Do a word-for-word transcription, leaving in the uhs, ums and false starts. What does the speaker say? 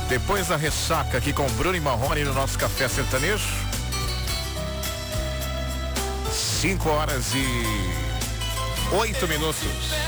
Depois da ressaca aqui com Bruno e Marrone no nosso Café Sertanejo. Cinco horas e oito minutos.